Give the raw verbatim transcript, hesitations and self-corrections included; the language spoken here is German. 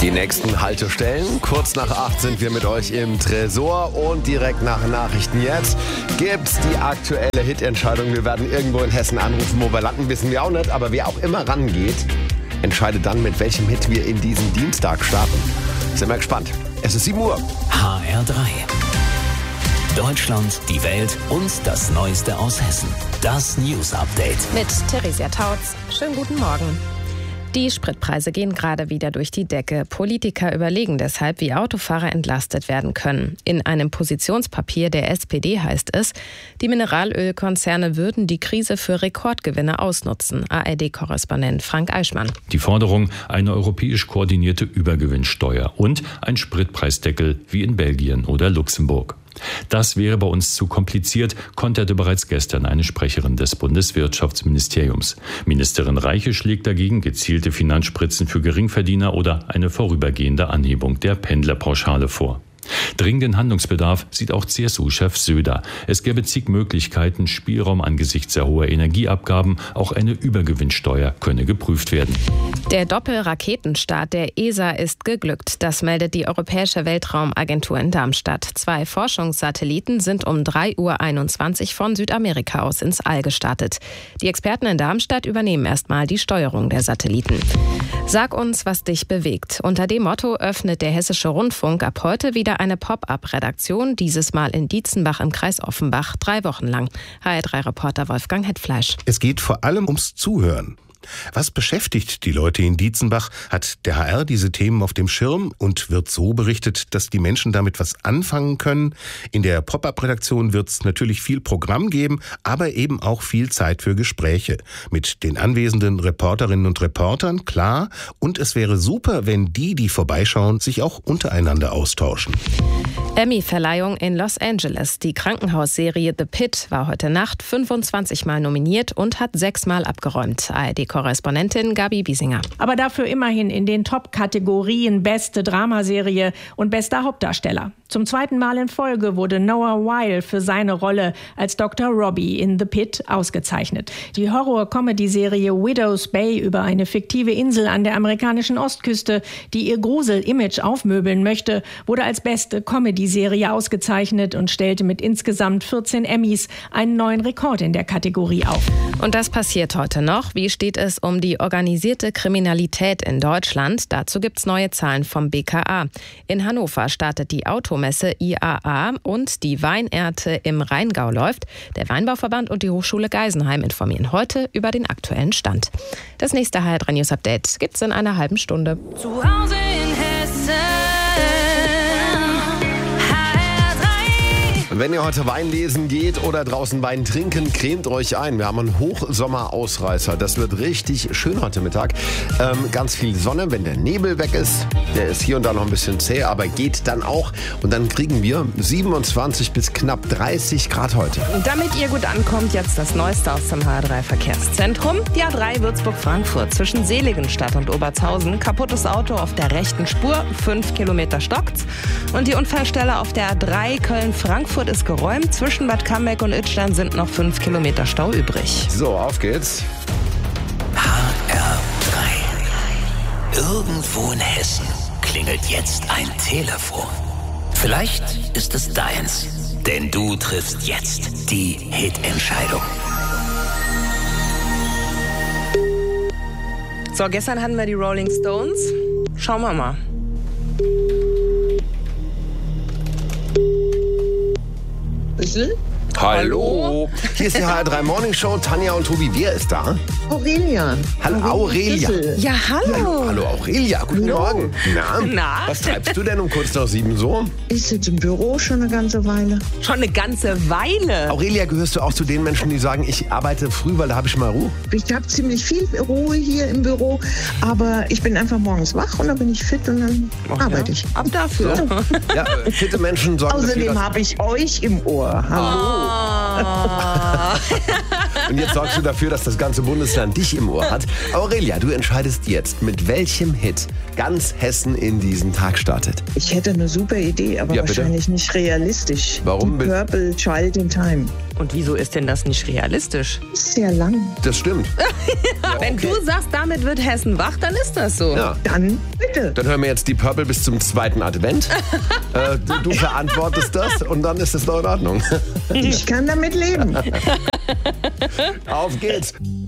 Die nächsten Haltestellen. Kurz nach acht sind wir mit euch im Tresor und direkt nach Nachrichten jetzt gibt's die aktuelle Hit-Entscheidung. Wir werden irgendwo in Hessen anrufen, wo wir landen, wissen wir auch nicht. Aber wer auch immer rangeht, entscheidet dann, mit welchem Hit wir in diesen Dienstag starten. Sind wir gespannt. Es ist sieben Uhr. H R drei. Deutschland, die Welt und das Neueste aus Hessen. Das News Update. Mit Theresia Tautz. Schönen guten Morgen. Die Spritpreise gehen gerade wieder durch die Decke. Politiker überlegen deshalb, wie Autofahrer entlastet werden können. In einem Positionspapier der S P D heißt es, die Mineralölkonzerne würden die Krise für Rekordgewinne ausnutzen. A R D-Korrespondent Frank Eichmann. Die Forderung, eine europäisch koordinierte Übergewinnsteuer und ein Spritpreisdeckel wie in Belgien oder Luxemburg. Das wäre bei uns zu kompliziert, konterte bereits gestern eine Sprecherin des Bundeswirtschaftsministeriums. Ministerin Reiche schlägt dagegen gezielte Finanzspritzen für Geringverdiener oder eine vorübergehende Anhebung der Pendlerpauschale vor. Dringenden Handlungsbedarf sieht auch C S U-Chef Söder. Es gäbe zig Möglichkeiten, Spielraum angesichts der hohen Energieabgaben. Auch eine Übergewinnsteuer könne geprüft werden. Der Doppelraketenstart der E S A ist geglückt. Das meldet die Europäische Weltraumagentur in Darmstadt. Zwei Forschungssatelliten sind um drei Uhr einundzwanzig von Südamerika aus ins All gestartet. Die Experten in Darmstadt übernehmen erstmal die Steuerung der Satelliten. Sag uns, was dich bewegt. Unter dem Motto öffnet der Hessische Rundfunk ab heute wieder eine Pop-up-Redaktion, dieses Mal in Dietzenbach im Kreis Offenbach, drei Wochen lang. H R drei-Reporter Wolfgang Hetfleisch. Es geht vor allem ums Zuhören. Was beschäftigt die Leute in Dietzenbach? Hat der H R diese Themen auf dem Schirm und wird so berichtet, dass die Menschen damit was anfangen können? In der Pop-up-Redaktion wird es natürlich viel Programm geben, aber eben auch viel Zeit für Gespräche. Mit den anwesenden Reporterinnen und Reportern, klar. Und es wäre super, wenn die, die vorbeischauen, sich auch untereinander austauschen. Emmy-Verleihung in Los Angeles. Die Krankenhausserie The Pitt war heute Nacht fünfundzwanzig Mal nominiert und hat sechs Mal abgeräumt. A R D-Korrespondentin Gabi Biesinger. Aber dafür immerhin in den Top-Kategorien Beste Dramaserie und Bester Hauptdarsteller. Zum zweiten Mal in Folge wurde Noah Wyle für seine Rolle als Doktor Robbie in The Pitt ausgezeichnet. Die Horror-Comedy-Serie Widow's Bay über eine fiktive Insel an der amerikanischen Ostküste, die ihr Grusel-Image aufmöbeln möchte, wurde als beste Comedy-Serie ausgezeichnet und stellte mit insgesamt vierzehn Emmys einen neuen Rekord in der Kategorie auf. Und das passiert heute noch. Wie steht es um die organisierte Kriminalität in Deutschland? Dazu gibt es neue Zahlen vom B K A. In Hannover startet die Automesse I A A und die Weinernte im Rheingau läuft. Der Weinbauverband und die Hochschule Geisenheim informieren heute über den aktuellen Stand. Das nächste H R drei News Update gibt es in einer halben Stunde. Zu Hause in Hessen. Wenn ihr heute Wein lesen geht oder draußen Wein trinken, cremt euch ein. Wir haben einen Hochsommerausreißer. Das wird richtig schön heute Mittag. Ähm, ganz viel Sonne, wenn der Nebel weg ist. Der ist hier und da noch ein bisschen zäh, aber geht dann auch. Und dann kriegen wir siebenundzwanzig bis knapp dreißig Grad heute. Und damit ihr gut ankommt, jetzt das Neueste aus dem H R drei Verkehrszentrum. Die A drei Würzburg-Frankfurt zwischen Seligenstadt und Obertshausen. Kaputtes Auto auf der rechten Spur, fünf Kilometer stockt's. Und die Unfallstelle auf der A drei Köln-Frankfurt ist geräumt. Zwischen Bad Cambeck und Idstein sind noch fünf Kilometer Stau übrig. So, auf geht's. H R drei. Irgendwo in Hessen klingelt jetzt ein Telefon. Vielleicht ist es deins, denn du triffst jetzt die Hit-Entscheidung. So, gestern hatten wir die Rolling Stones. Schauen wir mal. Hallo. Hier ist die H R drei Morning Show. Tanja und Tobi, wer ist da? Aurelia. Hallo Aurelia. Ja, hallo. Hallo Aurelia, guten Hallo. Morgen. Na, Na? was treibst du denn um kurz nach sieben so? Ich sitze im Büro schon eine ganze Weile. Schon eine ganze Weile. Aurelia, gehörst du auch zu den Menschen, die sagen, ich arbeite früh, weil da habe ich mal Ruhe? Ich habe ziemlich viel Ruhe hier im Büro, aber ich bin einfach morgens wach und dann bin ich fit und dann Ach, arbeite ja. ich. Ab dafür. So. Ja, fitte Menschen sorgen dafür, Außerdem dass- habe ich euch im Ohr. Hallo. Oh. Und jetzt sorgst du dafür, dass das ganze Bundesland dich im Ohr hat. Aurelia, du entscheidest jetzt, mit welchem Hit ganz Hessen in diesen Tag startet. Ich hätte eine super Idee, aber Ja, bitte? wahrscheinlich nicht realistisch. Warum? Die Purple Child in Time. Und wieso ist denn das nicht realistisch? Ist sehr lang. Das stimmt. Wenn du sagst, damit wird Hessen wach, dann ist das so. Ja. Dann bitte. Dann hören wir jetzt die Purple bis zum zweiten Advent. äh, du, du verantwortest das und dann ist es noch in Ordnung. Ich kann damit leben. Auf geht's.